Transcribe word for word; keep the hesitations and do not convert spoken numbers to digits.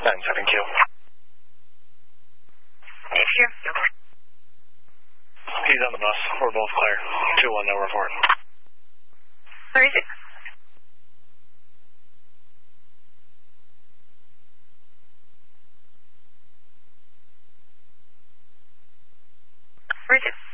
nine seven Q. Dave here. He's on the bus. We're both clear. two one, no report. Where is it? Where is it?